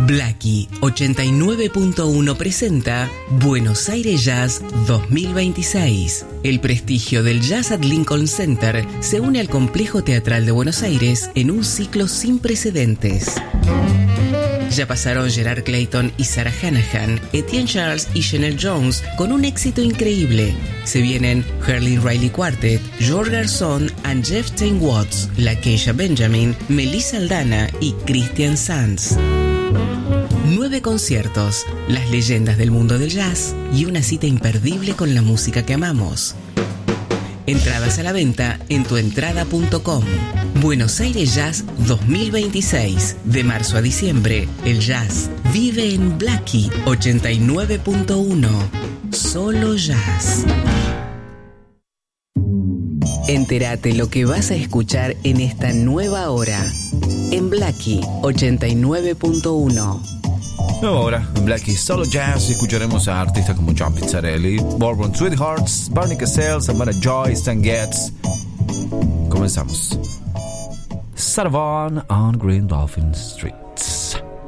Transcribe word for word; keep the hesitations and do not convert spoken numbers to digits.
Blackie ochenta y nueve punto uno presenta Buenos Aires Jazz dos mil veintiséis. El prestigio del Jazz at Lincoln Center se une al Complejo Teatral de Buenos Aires en un ciclo sin precedentes. Ya pasaron Gerard Clayton y Sarah Hanahan, Etienne Charles y Chanel Jones con un éxito increíble. Se vienen Herlin Riley Quartet, George Garzón and Jeff Tain Watts, LaKeisha Benjamin, Melissa Aldana y Christian Sanz. Nueve conciertos, las leyendas del mundo del jazz y una cita imperdible con la música que amamos. Entradas a la venta en tuentrada punto com. Buenos Aires Jazz dos mil veintiséis. De marzo a diciembre, el jazz vive en Blackie ochenta y nueve punto uno. Solo jazz. Entérate lo que vas a escuchar en esta nueva hora. En Blackie ochenta y nueve punto uno. Ahora, en Blackie Solo Jazz escucharemos a artistas como John Pizzarelli, Bourbon Sweethearts, Barney Kessel, Samara Joy, Stan Getz. Comenzamos. Sarah Vaughan on Green Dolphin Street.